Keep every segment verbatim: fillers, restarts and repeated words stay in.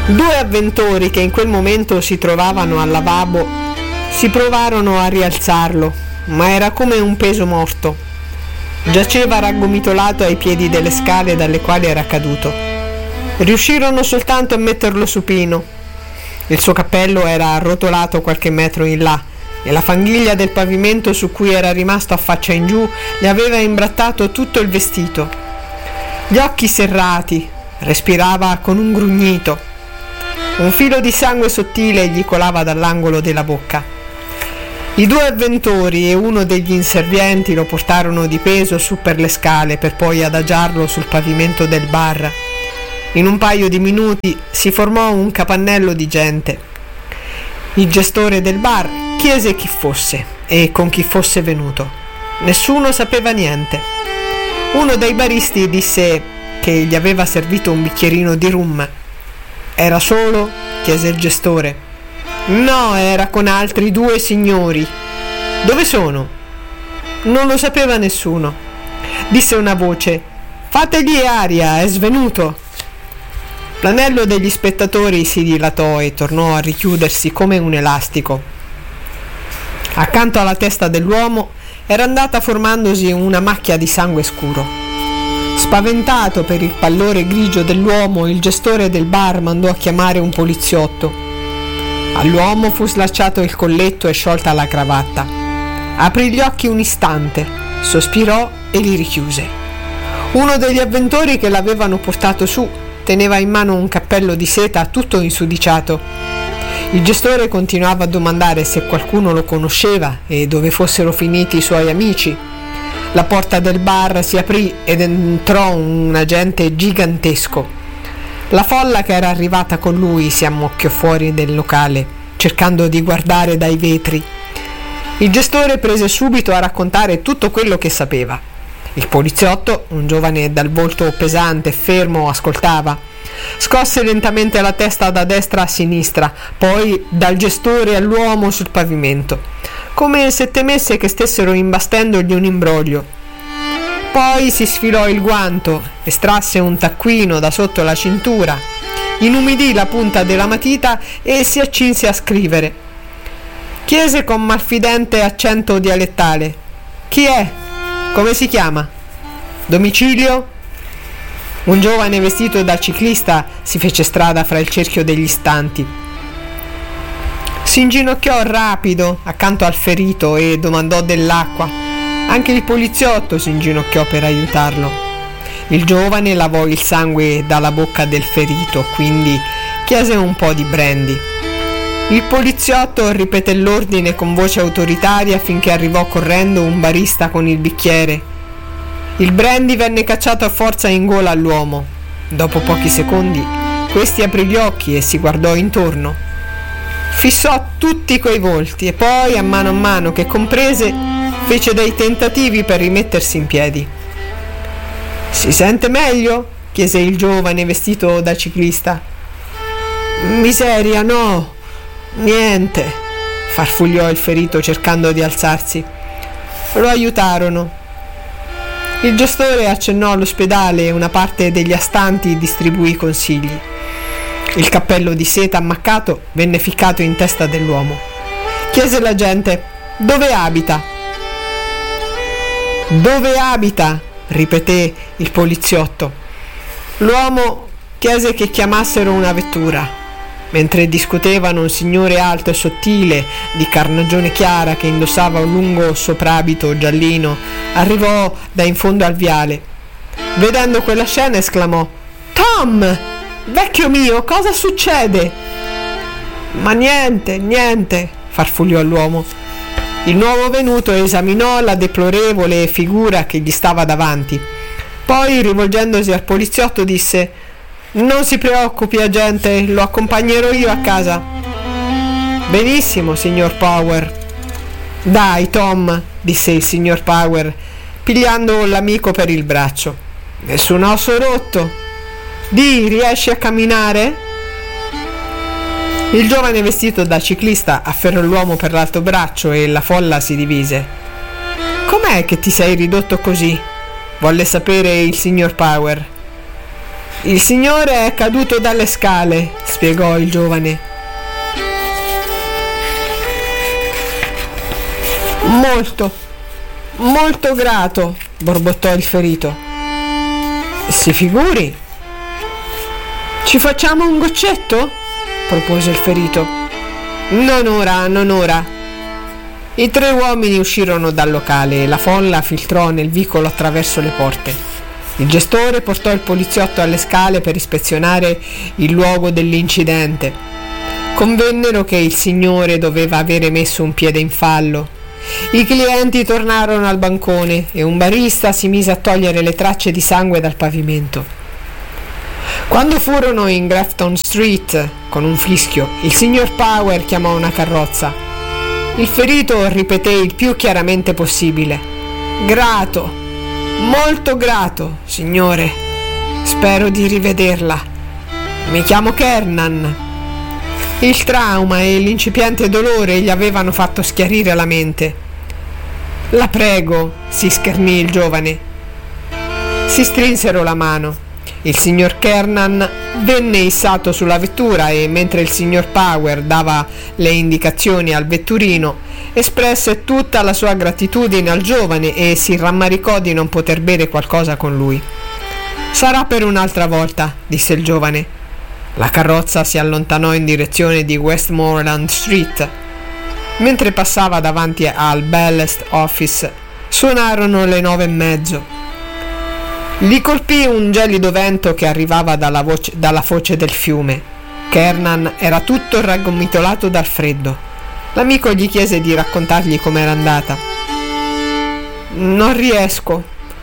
Due avventori che in quel momento si trovavano al lavabo si provarono a rialzarlo, ma era come un peso morto. Giaceva raggomitolato ai piedi delle scale dalle quali era caduto. Riuscirono soltanto a metterlo supino. Il suo cappello era arrotolato qualche metro in là e la fanghiglia del pavimento su cui era rimasto a faccia in giù gli aveva imbrattato tutto il vestito. Gli occhi serrati, respirava con un grugnito. Un filo di sangue sottile gli colava dall'angolo della bocca. I due avventori e uno degli inservienti lo portarono di peso su per le scale per poi adagiarlo sul pavimento del bar. In un paio di minuti si formò un capannello di gente. Il gestore del bar chiese chi fosse e con chi fosse venuto. Nessuno sapeva niente. Uno dei baristi disse che gli aveva servito un bicchierino di rum. Era solo? Chiese il gestore. No, era con altri due signori. Dove sono? Non lo sapeva nessuno. Disse una voce: fategli aria, è svenuto. L'anello degli spettatori si dilatò e tornò a richiudersi come un elastico. Accanto alla testa dell'uomo era andata formandosi una macchia di sangue scuro. Spaventato per il pallore grigio dell'uomo, il gestore del bar mandò a chiamare un poliziotto. All'uomo fu slacciato il colletto e sciolta la cravatta. Aprì gli occhi un istante, sospirò e li richiuse. Uno degli avventori che l'avevano portato su teneva in mano un cappello di seta tutto insudiciato. Il gestore continuava a domandare se qualcuno lo conosceva e dove fossero finiti i suoi amici. La porta del bar si aprì ed entrò un agente gigantesco. La folla che era arrivata con lui si ammocchiò fuori del locale, cercando di guardare dai vetri. Il gestore prese subito a raccontare tutto quello che sapeva. Il poliziotto, un giovane dal volto pesante e fermo, ascoltava. Scosse lentamente la testa da destra a sinistra, poi dal gestore all'uomo sul pavimento, come se temesse che stessero imbastendogli un imbroglio. Poi si sfilò il guanto, estrasse un taccuino da sotto la cintura, inumidì la punta della matita e si accinse a scrivere. Chiese con malfidente accento dialettale: chi è? Come si chiama? Domicilio? Un giovane vestito da ciclista si fece strada fra il cerchio degli stanti. Si inginocchiò rapido accanto al ferito e domandò dell'acqua. Anche il poliziotto si inginocchiò per aiutarlo. Il giovane lavò il sangue dalla bocca del ferito, quindi chiese un po' di brandy. Il poliziotto ripeté l'ordine con voce autoritaria finché arrivò correndo un barista con il bicchiere. Il brandy venne cacciato a forza in gola all'uomo. Dopo pochi secondi, questi aprì gli occhi e si guardò intorno. Fissò tutti quei volti e poi, a mano a mano che comprese, fece dei tentativi per rimettersi in piedi. Si sente meglio? Chiese il giovane vestito da ciclista. Miseria, no, niente, farfugliò il ferito cercando di alzarsi. Lo aiutarono. Il gestore accennò all'ospedale e una parte degli astanti distribuì consigli. Il cappello di seta ammaccato venne ficcato in testa dell'uomo. Chiese l'agente: dove abita? Dove abita? Ripeté il poliziotto. L'uomo chiese che chiamassero una vettura. Mentre discutevano, un signore alto e sottile, di carnagione chiara, che indossava un lungo soprabito giallino, arrivò da in fondo al viale. Vedendo quella scena esclamò: Tom! Vecchio mio, cosa succede? Ma niente, niente, farfugliò l'uomo. Il nuovo venuto esaminò la deplorevole figura che gli stava davanti. Poi, rivolgendosi al poliziotto, disse: non si preoccupi, agente, lo accompagnerò io a casa. Benissimo, signor Power. Dai, Tom, disse il signor Power, pigliando l'amico per il braccio. Nessun osso rotto. Di, riesci a camminare? Il giovane vestito da ciclista afferrò l'uomo per l'alto braccio e la folla si divise. Com'è che ti sei ridotto così? Volle sapere il signor Power. Il signore è caduto dalle scale, spiegò il giovane. Molto, molto grato, borbottò il ferito. Si figuri. Ci facciamo un goccetto? Propose il ferito. Non ora, non ora. I tre uomini uscirono dal locale e la folla filtrò nel vicolo attraverso le porte. Il gestore portò il poliziotto alle scale per ispezionare il luogo dell'incidente. Convennero che il signore doveva avere messo un piede in fallo. I clienti tornarono al bancone e un barista si mise a togliere le tracce di sangue dal pavimento. Quando furono in Grafton Street, con un fischio, il signor Power chiamò una carrozza. Il ferito ripeté il più chiaramente possibile: grato, molto grato, signore. Spero di rivederla. Mi chiamo Kernan. Il trauma e l'incipiente dolore gli avevano fatto schiarire la mente. La prego, si schernì il giovane. Si strinsero la mano. Il signor Kernan venne issato sulla vettura e, mentre il signor Power dava le indicazioni al vetturino, espresse tutta la sua gratitudine al giovane e si rammaricò di non poter bere qualcosa con lui. Sarà per un'altra volta, disse il giovane. La carrozza si allontanò in direzione di Westmoreland Street. Mentre passava davanti al Ballast Office, suonarono le nove e mezzo. Li colpì un gelido vento che arrivava dalla, voce, dalla foce del fiume. Kernan era tutto raggomitolato dal freddo. L'amico gli chiese di raccontargli com'era andata. Non riesco.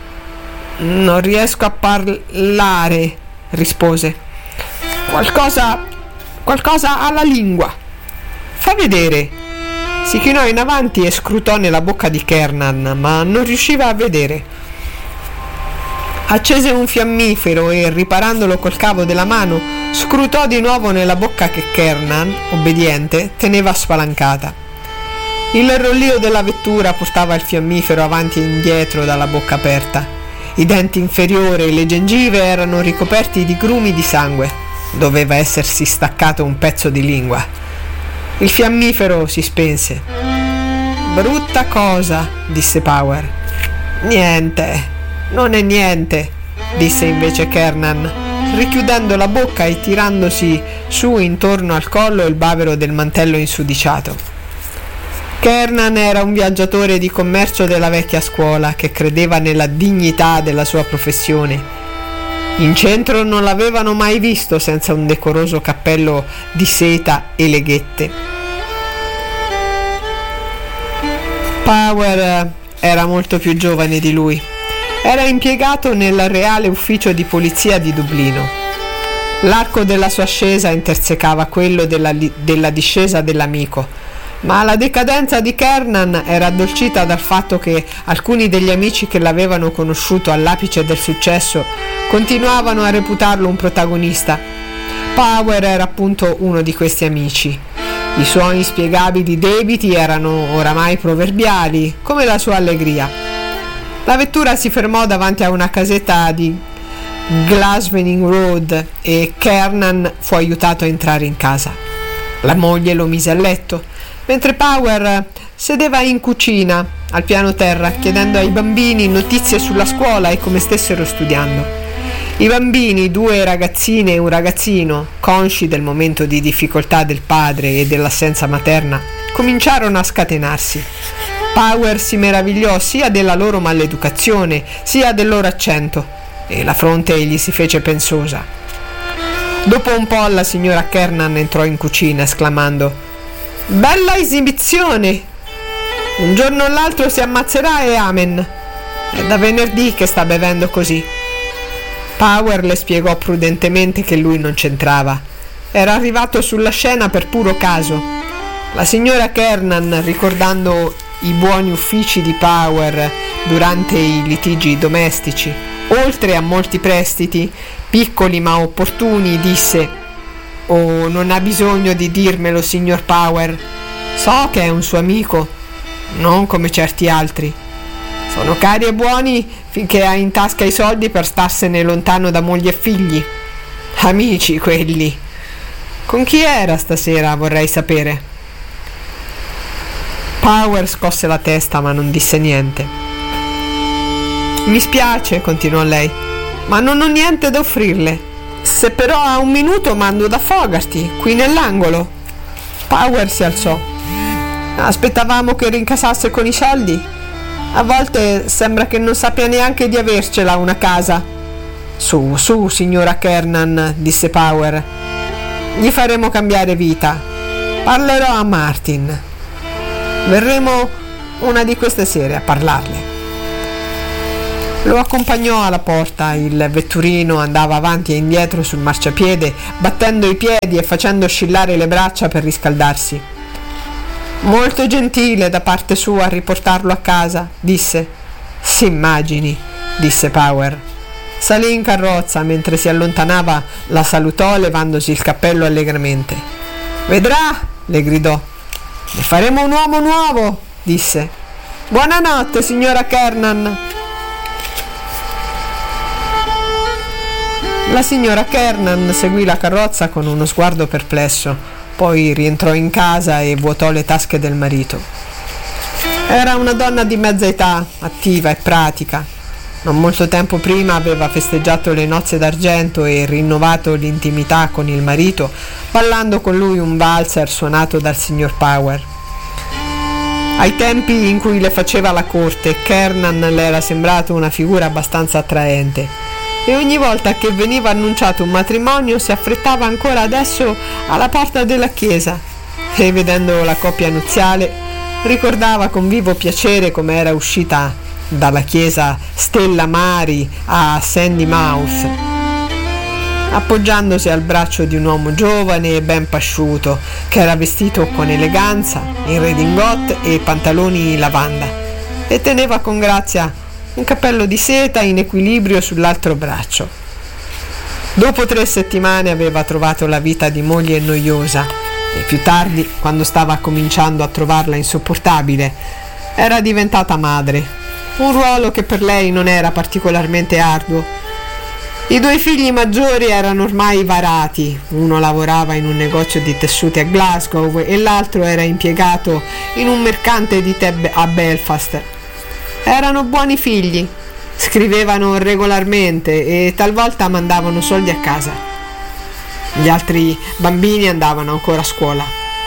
Non riesco a parlare, rispose. Qualcosa. qualcosa alla lingua. Fa vedere. Si chinò in avanti e scrutò nella bocca di Kernan, ma non riusciva a vedere. Accese un fiammifero e, riparandolo col cavo della mano, scrutò di nuovo nella bocca che Kernan, obbediente, teneva spalancata. Il rollio della vettura portava il fiammifero avanti e indietro dalla bocca aperta. I denti inferiori e le gengive erano ricoperti di grumi di sangue. Doveva essersi staccato un pezzo di lingua. Il fiammifero si spense. Brutta cosa, disse Power. Niente. Non è niente, disse invece Kernan, richiudendo la bocca e tirandosi su intorno al collo il bavero del mantello insudiciato. Kernan era un viaggiatore di commercio della vecchia scuola che credeva nella dignità della sua professione. In centro non l'avevano mai visto senza un decoroso cappello di seta e leghette. Power era molto più giovane di lui. Era impiegato nel Reale Ufficio di Polizia di Dublino. L'arco della sua ascesa intersecava quello della, della discesa dell'amico, ma la decadenza di Kernan era addolcita dal fatto che alcuni degli amici che l'avevano conosciuto all'apice del successo continuavano a reputarlo un protagonista. Power era appunto uno di questi amici. I suoi inspiegabili debiti erano oramai proverbiali, come la sua allegria. La vettura si fermò davanti a una casetta di Glasvening Road e Kernan fu aiutato a entrare in casa. La moglie lo mise a letto, mentre Power sedeva in cucina, al piano terra, chiedendo ai bambini notizie sulla scuola e come stessero studiando. I bambini, due ragazzine e un ragazzino, consci del momento di difficoltà del padre e dell'assenza materna, cominciarono a scatenarsi. Power si meravigliò sia della loro maleducazione sia del loro accento e la fronte gli si fece pensosa. Dopo un po' la signora Kernan entrò in cucina esclamando: «Bella esibizione! Un giorno o l'altro si ammazzerà e amen! È da venerdì che sta bevendo così!» Power le spiegò prudentemente che lui non c'entrava. Era arrivato sulla scena per puro caso. La signora Kernan, ricordando i buoni uffici di Power durante i litigi domestici, oltre a molti prestiti, piccoli ma opportuni, disse: «Oh, non ha bisogno di dirmelo, signor Power. So che è un suo amico, non come certi altri. Sono cari e buoni finché ha in tasca i soldi per starsene lontano da moglie e figli. Amici quelli. Con chi era stasera, vorrei sapere. Power scosse la testa ma non disse niente. Mi spiace, continuò lei, ma non ho niente da offrirle. Se però ha un minuto mando da Fogarty, qui nell'angolo. Power si alzò. Aspettavamo che rincasasse con i soldi. A volte sembra che non sappia neanche di avercela una casa. Su, su, signora Kernan, disse Power. Gli faremo cambiare vita. Parlerò a Martin. Verremo una di queste sere a parlarle. Lo accompagnò alla porta. Il vetturino andava avanti e indietro sul marciapiede, battendo i piedi e facendo oscillare le braccia per riscaldarsi. Molto gentile da parte sua a riportarlo a casa, disse. Si immagini, disse Power. Salì in carrozza. Mentre si allontanava la salutò levandosi il cappello allegramente. Vedrà, le gridò. Ne faremo un uomo nuovo, disse. Buonanotte, signora Kernan. La signora Kernan seguì la carrozza con uno sguardo perplesso, poi rientrò in casa e vuotò le tasche del marito. Era una donna di mezza età, attiva e pratica. Non molto tempo prima aveva festeggiato le nozze d'argento e rinnovato l'intimità con il marito, ballando con lui un valzer suonato dal signor Power. Ai tempi in cui le faceva la corte, Kernan le era sembrato una figura abbastanza attraente, e ogni volta che veniva annunciato un matrimonio si affrettava ancora adesso alla porta della chiesa e, vedendo la coppia nuziale, ricordava con vivo piacere come era uscita dalla chiesa Stella Mari a Sandy Mouth, appoggiandosi al braccio di un uomo giovane e ben pasciuto che era vestito con eleganza in redingote e pantaloni lavanda e teneva con grazia un cappello di seta in equilibrio sull'altro braccio. Dopo tre settimane aveva trovato la vita di moglie noiosa e più tardi, quando stava cominciando a trovarla insopportabile, era diventata madre. Un ruolo che per lei non era particolarmente arduo. I due figli maggiori erano ormai varati, uno lavorava in un negozio di tessuti a Glasgow e l'altro era impiegato in un mercante di tè a Belfast. Erano buoni figli, scrivevano regolarmente e talvolta mandavano soldi a casa. Gli altri bambini andavano ancora a scuola.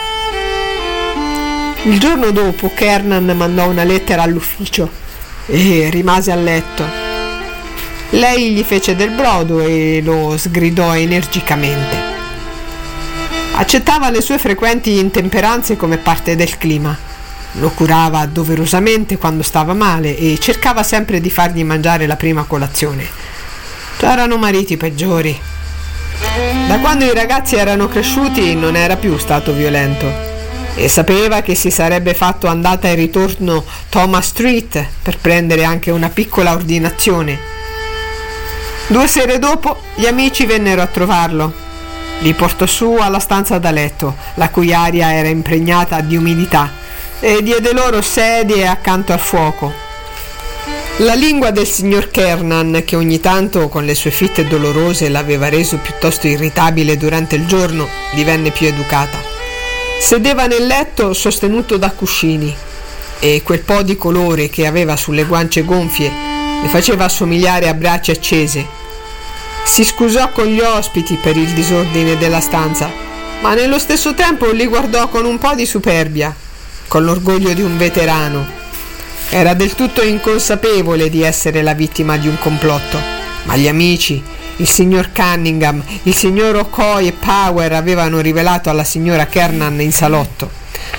Il giorno dopo Kernan mandò una lettera all'ufficio e rimase a letto. Lei gli fece del brodo e lo sgridò energicamente. Accettava le sue frequenti intemperanze come parte del clima. Lo curava doverosamente quando stava male e cercava sempre di fargli mangiare la prima colazione. C'erano mariti peggiori. Da quando i ragazzi erano cresciuti non era più stato violento e sapeva che si sarebbe fatto andata e ritorno Thomas Street per prendere anche una piccola ordinazione. Due sere dopo gli amici vennero a trovarlo. Li portò su alla stanza da letto, la cui aria era impregnata di umidità, e diede loro sedie accanto al fuoco. La lingua del signor Kernan, che ogni tanto con le sue fitte dolorose l'aveva reso piuttosto irritabile durante il giorno, divenne più educata. Sedeva nel letto sostenuto da cuscini e quel po' di colore che aveva sulle guance gonfie le faceva assomigliare a braccia accese. Si scusò con gli ospiti per il disordine della stanza, ma nello stesso tempo li guardò con un po' di superbia, con l'orgoglio di un veterano. Era del tutto inconsapevole di essere la vittima di un complotto, ma gli amici, il signor Cunningham, il signor O'Coy e Power avevano rivelato alla signora Kernan in salotto.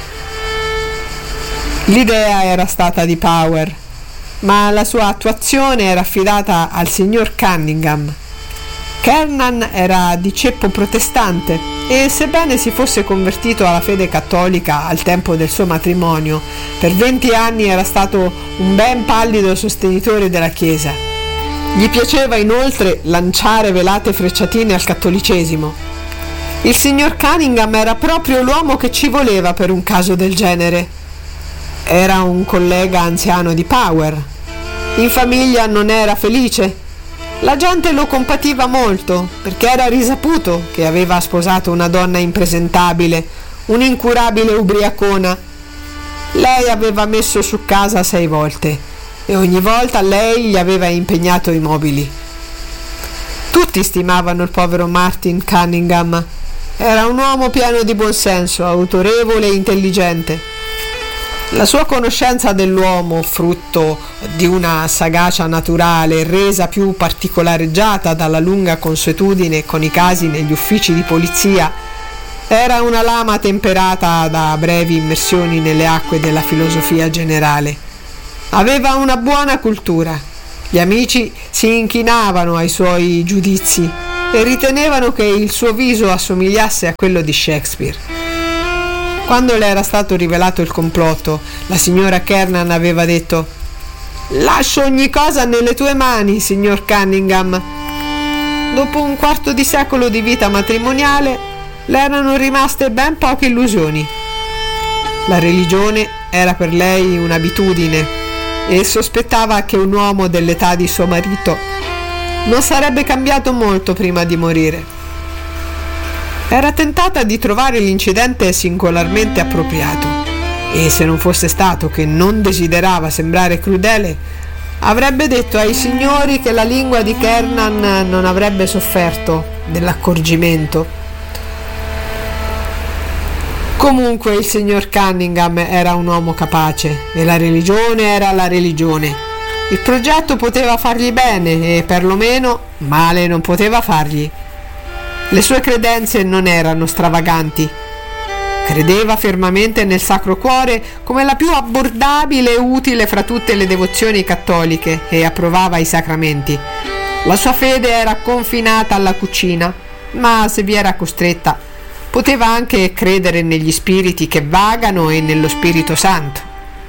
L'idea era stata di Power, ma la sua attuazione era affidata al signor Cunningham. Kernan era di ceppo protestante e, sebbene si fosse convertito alla fede cattolica al tempo del suo matrimonio, per venti anni era stato un ben pallido sostenitore della Chiesa. Gli piaceva inoltre lanciare velate frecciatine al cattolicesimo. Il signor Cunningham era proprio l'uomo che ci voleva per un caso del genere. Era un collega anziano di Power. In famiglia non era felice. La gente lo compativa molto perché era risaputo che aveva sposato una donna impresentabile, un'incurabile ubriacona. Lei aveva messo su casa sei volte e ogni volta lei gli aveva impegnato i mobili. Tutti stimavano il povero Martin Cunningham. Era un uomo pieno di buonsenso, autorevole e intelligente. La sua conoscenza dell'uomo, frutto di una sagacia naturale resa più particolareggiata dalla lunga consuetudine con i casi negli uffici di polizia, era una lama temperata da brevi immersioni nelle acque della filosofia generale. Aveva una buona cultura. Gli amici si inchinavano ai suoi giudizi e ritenevano che il suo viso assomigliasse a quello di Shakespeare. Quando le era stato rivelato il complotto, la signora Kernan aveva detto: «Lascio ogni cosa nelle tue mani, signor Cunningham». Dopo un quarto di secolo di vita matrimoniale, le erano rimaste ben poche illusioni. La religione era per lei un'abitudine e sospettava che un uomo dell'età di suo marito non sarebbe cambiato molto prima di morire. Era tentata di trovare l'incidente singolarmente appropriato e, se non fosse stato che non desiderava sembrare crudele, avrebbe detto ai signori che la lingua di Kernan non avrebbe sofferto dell'accorgimento. Comunque il signor Cunningham era un uomo capace e la religione era la religione. Il progetto poteva fargli bene e perlomeno male non poteva fargli. Le sue credenze non erano stravaganti. Credeva fermamente nel Sacro Cuore come la più abbordabile e utile fra tutte le devozioni cattoliche e approvava i sacramenti. La sua fede era confinata alla cucina, ma se vi era costretta, poteva anche credere negli spiriti che vagano e nello Spirito Santo.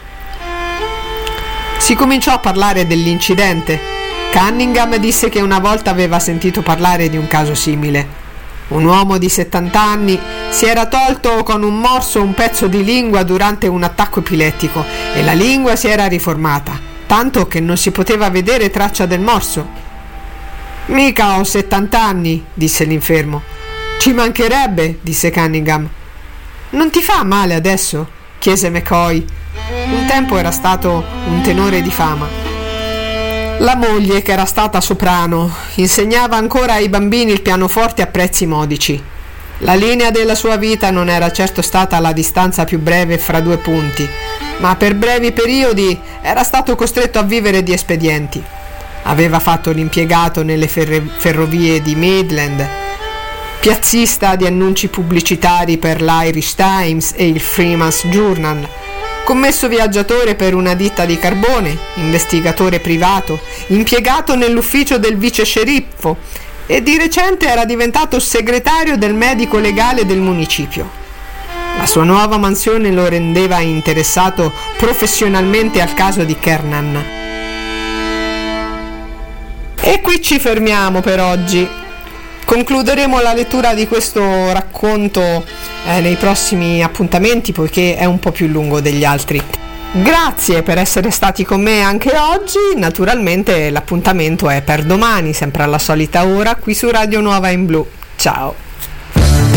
Si cominciò a parlare dell'incidente. Cunningham disse che una volta aveva sentito parlare di un caso simile. Un uomo di settanta anni si era tolto con un morso un pezzo di lingua durante un attacco epilettico e la lingua si era riformata, tanto che non si poteva vedere traccia del morso. «Mica ho settanta anni», disse l'infermo. «Ci mancherebbe», disse Cunningham. «Non ti fa male adesso?» chiese McCoy. Un tempo era stato un tenore di fama. La moglie, che era stata soprano, insegnava ancora ai bambini il pianoforte a prezzi modici. La linea della sua vita non era certo stata la distanza più breve fra due punti, ma per brevi periodi era stato costretto a vivere di espedienti. Aveva fatto l'impiegato nelle ferre- ferrovie di Midland, piazzista di annunci pubblicitari per l'Irish Times e il Freeman's Journal, commesso viaggiatore per una ditta di carbone, investigatore privato, impiegato nell'ufficio del vice sceriffo e di recente era diventato segretario del medico legale del municipio. La sua nuova mansione lo rendeva interessato professionalmente al caso di Kernan. E qui ci fermiamo per oggi. Concluderemo la lettura di questo racconto eh, nei prossimi appuntamenti, poiché è un po' più lungo degli altri. Grazie per essere stati con me anche oggi. Naturalmente l'appuntamento è per domani, sempre alla solita ora, qui su Radio Nuova in Blu. Ciao!